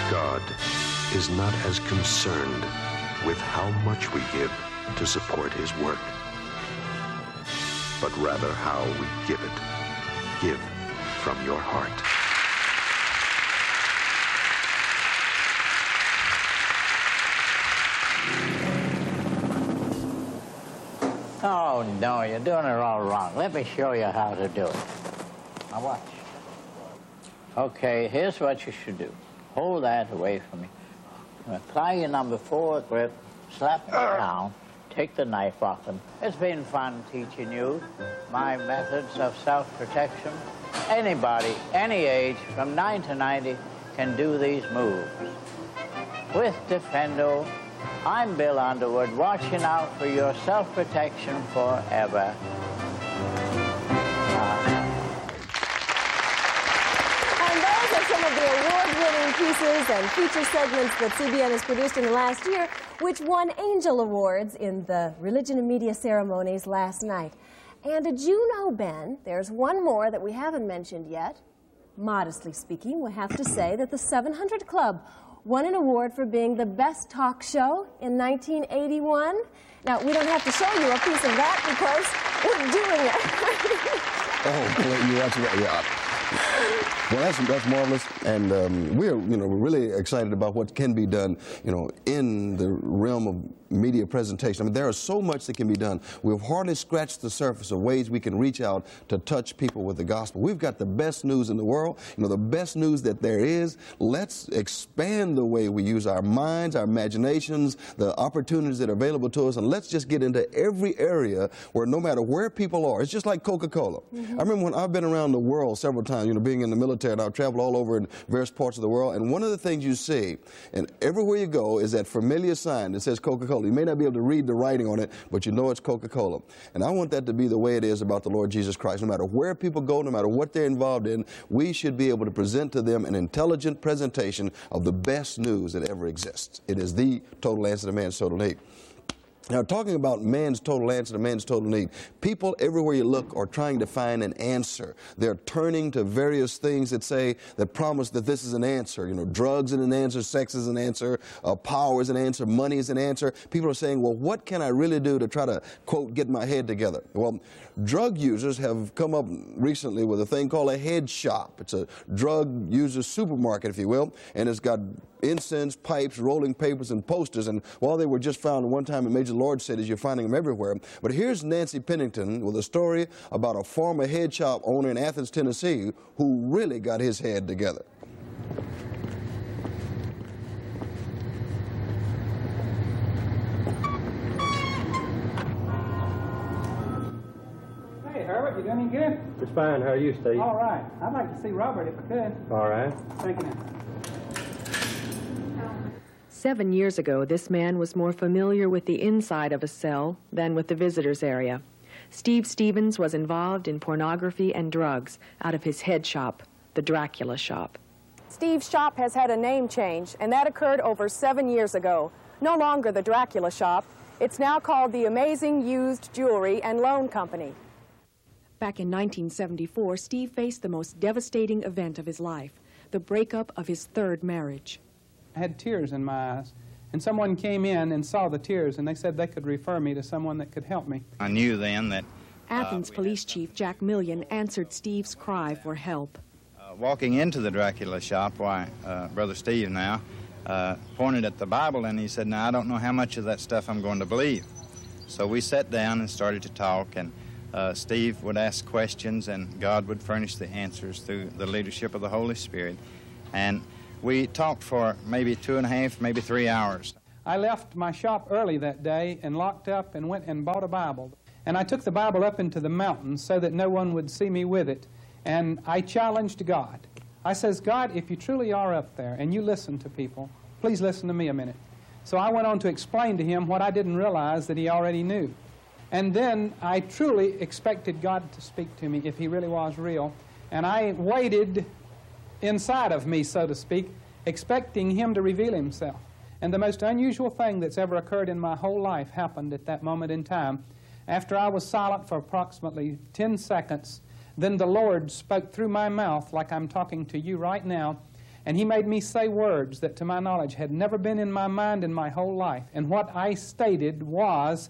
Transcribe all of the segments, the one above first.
God is not as concerned with how much we give to support his work, but rather how we give it. Give from your heart. Oh, no, you're doing it all wrong. Let me show you how to do it. Now watch. Okay, here's what you should do. Hold that away from me. Apply your number 4 grip, slap it down, take the knife off them. It's been fun teaching you my methods of self-protection. Anybody, any age, from 9 to 90, can do these moves. With Defendo, I'm Bill Underwood, watching out for your self-protection forever. And those are some of the award-winning pieces and feature segments that CBN has produced in the last year, which won Angel Awards in the Religion and Media ceremonies last night. And did you know, Ben, there's one more that we haven't mentioned yet. Modestly speaking, we have to say that the 700 Club won an award for being the best talk show in 1981. Now, we don't have to show you a piece of that because we're doing it. Oh, boy, you're absolutely right. Well, that's marvelous, and we're really excited about what can be done, in the realm of media presentation. I mean, there is so much that can be done. We've hardly scratched the surface of ways we can reach out to touch people with the gospel. We've got the best news in the world, the best news that there is. Let's expand the way we use our minds, our imaginations, the opportunities that are available to us, and let's just get into every area where no matter where people are, it's just like Coca-Cola. I remember when I've been around the world several times, being in the military, and I've traveled all over in various parts of the world, and one of the things you see, and everywhere you go, is that familiar sign that says Coca-Cola. You may not be able to read the writing on it, but you know it's Coca-Cola. And I want that to be the way it is about the Lord Jesus Christ. No matter where people go, no matter what they're involved in, we should be able to present to them an intelligent presentation of the best news that ever exists. It is the total answer to man's total need. Now, talking about man's total answer to man's total need, people everywhere you look are trying to find an answer. They're turning to various things that promise that this is an answer. Drugs is an answer, sex is an answer, power is an answer, money is an answer. People are saying, well, what can I really do to try to, quote, get my head together? Well, drug users have come up recently with a thing called a head shop. It's a drug user supermarket, if you will, and it's got incense, pipes, rolling papers, and posters. And while they were just found one time in major large cities, you're finding them everywhere. But here's Nancy Pennington with a story about a former head shop owner in Athens, Tennessee, who really got his head together. Hey, Herbert, you doing any good? It's fine. How are you, Steve? All right. I'd like to see Robert if I could. All right. Thank you. 7 years ago, this man was more familiar with the inside of a cell than with the visitors area. Steve Stevens was involved in pornography and drugs out of his head shop, the Dracula Shop. Steve's shop has had a name change, and that occurred over 7 years ago. No longer the Dracula Shop. It's now called the Amazing Used Jewelry and Loan Company. Back in 1974, Steve faced the most devastating event of his life, the breakup of his third marriage. I had tears in my eyes, and someone came in and saw the tears, and they said they could refer me to someone that could help me. I knew then that Athens Police Chief Jack Millian answered Steve's cry for help. Walking into the Dracula Shop, Brother Steve now pointed at the Bible, and he said, now, I don't know how much of that stuff I'm going to believe. So we sat down and started to talk, and Steve would ask questions, and God would furnish the answers through the leadership of the Holy Spirit. And we talked for maybe 2.5, maybe 3 hours. I left my shop early that day and locked up and went and bought a Bible. And I took the Bible up into the mountains so that no one would see me with it. And I challenged God. I says, God, if you truly are up there and you listen to people, please listen to me a minute. So I went on to explain to him what I didn't realize that he already knew. And then I truly expected God to speak to me if he really was real. And I waited inside of me, so to speak, expecting him to reveal himself. And the most unusual thing that's ever occurred in my whole life happened at that moment in time. After I was silent for approximately 10 seconds, then the Lord spoke through my mouth like I'm talking to you right now, And he made me say words that, to my knowledge, had never been in my mind in my whole life. And what I stated was,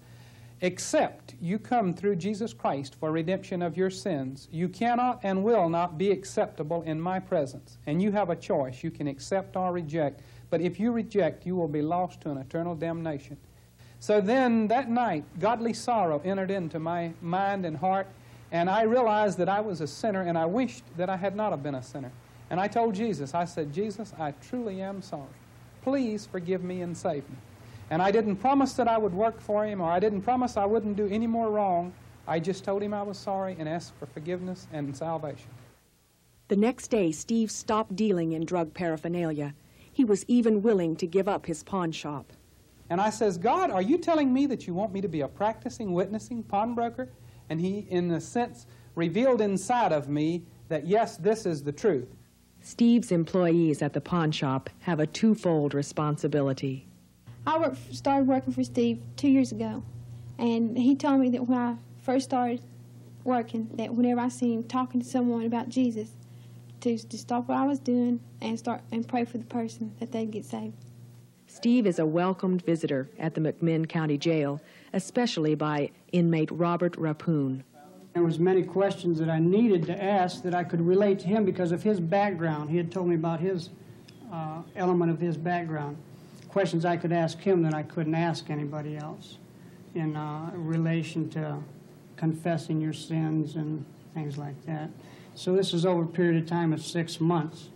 except you come through Jesus Christ for redemption of your sins, you cannot and will not be acceptable in my presence. And you have a choice. You can accept or reject. But if you reject, you will be lost to an eternal damnation. So then, that night, godly sorrow entered into my mind and heart, and I realized that I was a sinner, and I wished that I had not have been a sinner. And I told Jesus, I said, Jesus, I truly am sorry. Please forgive me and save me. And I didn't promise that I would work for him, or I didn't promise I wouldn't do any more wrong. I just told him I was sorry and asked for forgiveness and salvation. The next day, Steve stopped dealing in drug paraphernalia. He was even willing to give up his pawn shop. And I says, God, are you telling me that you want me to be a practicing, witnessing pawnbroker? And he, in a sense, revealed inside of me that, yes, this is the truth. Steve's employees at the pawn shop have a twofold responsibility. I started working for Steve 2 years ago, and he told me that when I first started working, that whenever I see him talking to someone about Jesus, to stop what I was doing and pray for the person that they'd get saved. Steve is a welcomed visitor at the McMinn County Jail, especially by inmate Robert Rapoon. There was many questions that I needed to ask that I could relate to him because of his background. He had told me about his element of his background. Questions I could ask him that I couldn't ask anybody else in relation to confessing your sins and things like that. So this was over a period of time of 6 months.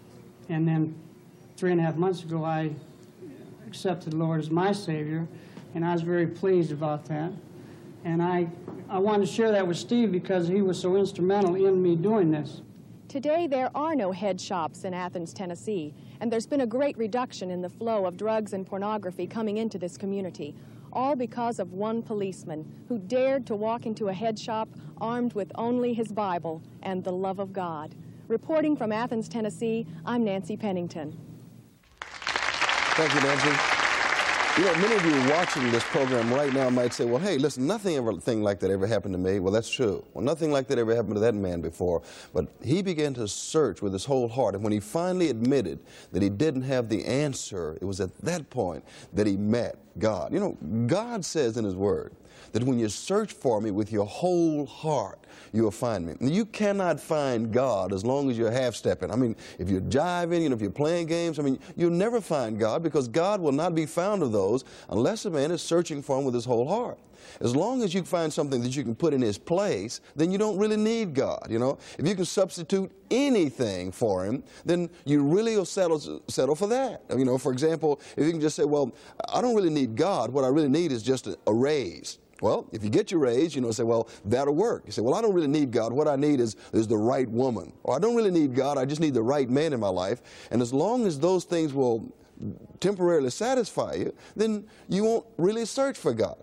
And then 3.5 months ago, I accepted the Lord as my Savior, and I was very pleased about that. And I wanted to share that with Steve because he was so instrumental in me doing this. Today, there are no head shops in Athens, Tennessee, and there's been a great reduction in the flow of drugs and pornography coming into this community, all because of one policeman who dared to walk into a head shop armed with only his Bible and the love of God. Reporting from Athens, Tennessee, I'm Nancy Pennington. Thank you, Nancy. You know, many of you watching this program right now might say, well, hey, listen, nothing like that ever happened to me. Well, that's true. Well, nothing like that ever happened to that man before. But he began to search with his whole heart. And when he finally admitted that he didn't have the answer, it was at that point that he met God. You know, God says in his word that when you search for me with your whole heart, you'll find me. You cannot find God as long as you're half-stepping. I mean, if you're jiving, if you're playing games, I mean, you'll never find God because God will not be found of those unless a man is searching for him with his whole heart. As long as you find something that you can put in his place, then you don't really need God, you know. If you can substitute anything for him, then you really will settle for that. You know, for example, if you can just say, well, I don't really need God. What I really need is just a raise. Well, if you get your raise, you know, say, well, that'll work. You say, well, I don't really need God. What I need is the right woman. Or I don't really need God. I just need the right man in my life. And as long as those things will temporarily satisfy you, then you won't really search for God.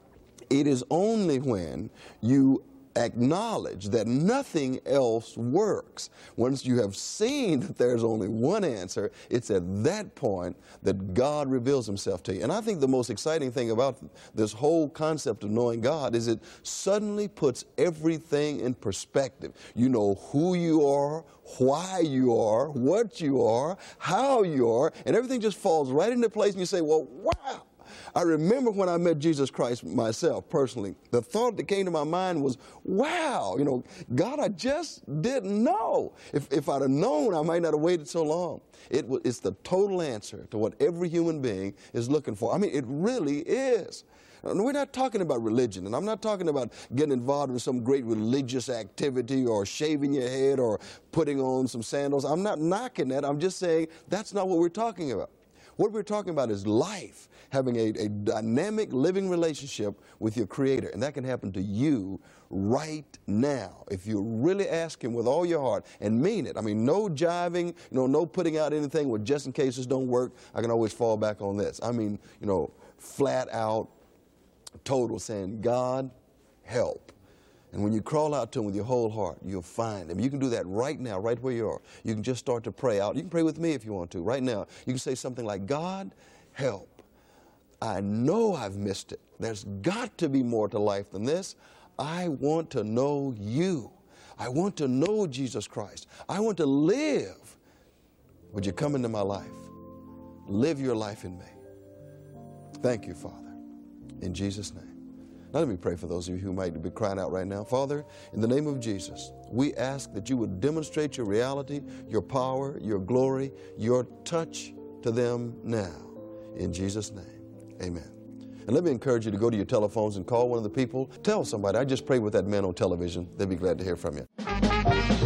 It is only when you acknowledge that nothing else works. Once you have seen that there's only one answer, it's at that point that God reveals himself to you. And I think the most exciting thing about this whole concept of knowing God is it suddenly puts everything in perspective. You know who you are, why you are, what you are, how you are, and everything just falls right into place and you say, well, wow. I remember when I met Jesus Christ myself personally, the thought that came to my mind was, wow, you know, God, I just didn't know. If I'd have known, I might not have waited so long. It's the total answer to what every human being is looking for. I mean, it really is. We're not talking about religion, and I'm not talking about getting involved in some great religious activity or shaving your head or putting on some sandals. I'm not knocking that. I'm just saying that's not what we're talking about. What we're talking about is life, having a dynamic living relationship with your Creator. And that can happen to you right now if you really ask Him with all your heart and mean it. I mean, no jiving, no putting out anything where just in case this don't work, I can always fall back on this. I mean, flat out, total saying, God, help. And when you crawl out to Him with your whole heart, you'll find Him. You can do that right now, right where you are. You can just start to pray out. You can pray with me if you want to, right now. You can say something like, God, help. I know I've missed it. There's got to be more to life than this. I want to know you. I want to know Jesus Christ. I want to live Would you come into my life? Live your life in me. Thank you, Father, in Jesus' name. Now let me pray for those of you who might be crying out right now. Father, in the name of Jesus, we ask that you would demonstrate your reality, your power, your glory, your touch to them now. In Jesus' name, amen. And let me encourage you to go to your telephones and call one of the people. Tell somebody, I just prayed with that man on television. They'd be glad to hear from you.